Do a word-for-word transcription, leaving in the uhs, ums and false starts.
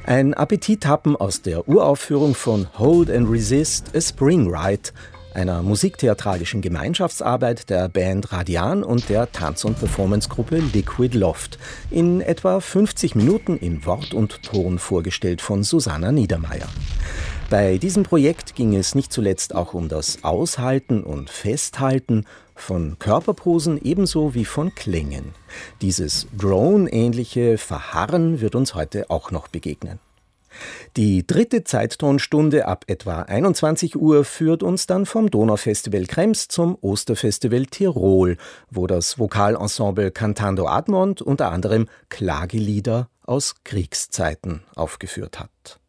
Ein Appetithappen aus der Uraufführung von Hold and Resist, A Spring Ride, einer musiktheatralischen Gemeinschaftsarbeit der Band Radian und der Tanz- und Performancegruppe Liquid Loft, in etwa fünfzig Minuten in Wort und Ton vorgestellt von Susanna Niedermeyer. Bei diesem Projekt ging es nicht zuletzt auch um das Aushalten und Festhalten von Körperposen ebenso wie von Klängen. Dieses Drone-ähnliche Verharren wird uns heute auch noch begegnen. Die dritte Zeittonstunde ab etwa einundzwanzig Uhr führt uns dann vom Donaufestival Krems zum Osterfestival Tirol, wo das Vokalensemble Cantando Admont unter anderem Klagelieder aus Kriegszeiten aufgeführt hat.